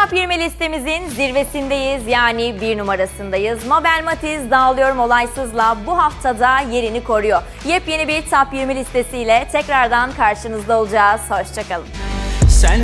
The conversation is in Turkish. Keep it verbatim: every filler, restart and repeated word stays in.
Top yirmi listemizin zirvesindeyiz, yani bir numarasındayız. Mabel Matiz Dağılıyorum Olaysız'la bu haftada yerini koruyor. Yepyeni bir Top yirmi listesiyle tekrardan karşınızda olacağız. Hoşçakalın.